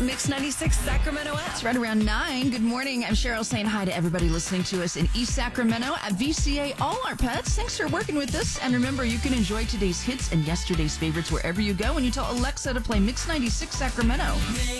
Mix 96 Sacramento app. It's right around 9. Good morning. I'm Cheryl saying hi to everybody listening to us in East Sacramento at VCA All Our Pets. Thanks for working with us. And remember, you can enjoy today's hits and yesterday's favorites wherever you go when you tell Alexa to play Mix 96 Sacramento.